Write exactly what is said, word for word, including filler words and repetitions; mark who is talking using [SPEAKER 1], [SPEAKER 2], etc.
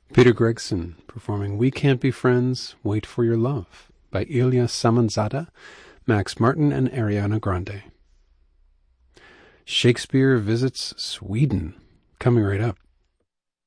[SPEAKER 1] Peter Gregson performing We Can't Be Friends, Wait for Your Love by Ilya Samanzada, Max Martin, and Ariana Grande. Shakespeare visits Sweden, coming right up.